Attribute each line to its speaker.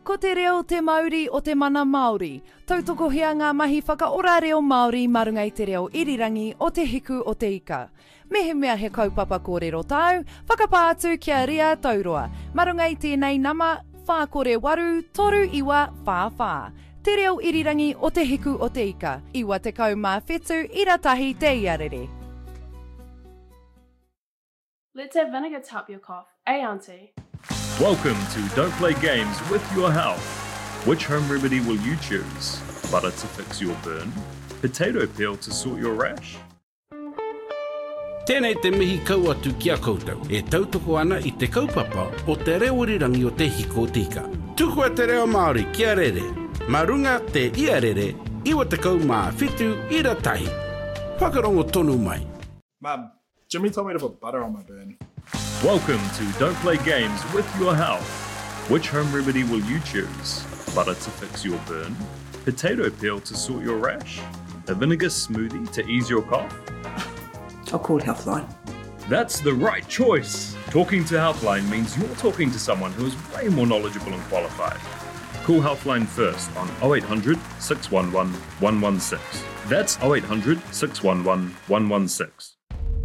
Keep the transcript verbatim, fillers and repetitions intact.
Speaker 1: Ko te reo te Māori o te mana Māori. Tautokohia ngā mahi whakaora reo Māori marunga i te reo irirangi o te hiku o te ika. Mehe mea he kaupapa kōrero tau, whakapātu kia ria tauroa. Marunga i tēnei nama, whākore waru, toru iwa, whāwhā. Te reo irirangi o te hiku o te ika. Iwa te kau mā whetu, iratahi te iarere.
Speaker 2: Let's have vinegar to help your cough. Eh, Auntie?
Speaker 3: Welcome to Don't Play Games with Your Health. Which home remedy will you choose? Butter to fix your burn? Potato peel to sort your rash?
Speaker 4: Tēnei te mihi kau atu kia koutou. E tautoko ana i te kaupapa o te reo irirangi o te hiko o te ika. Tukua te reo Māori kia rere. Marunga te iarere, iwa te kau mā whitu iratahi. Whakarongo tonu mai.
Speaker 5: Mum, Jimmy told me to put butter on my burn.
Speaker 3: Welcome to Don't Play Games with Your Health. Which home remedy will you choose? Butter to fix your burn? Potato peel to sort your rash? A vinegar smoothie to ease your cough?
Speaker 6: I'll call Healthline.
Speaker 3: That's the right choice. Talking to Healthline means you're talking to someone who is way more knowledgeable and qualified. Call Healthline first on oh eight hundred, six one one, one one six. That's oh eight hundred, six one one, one one six.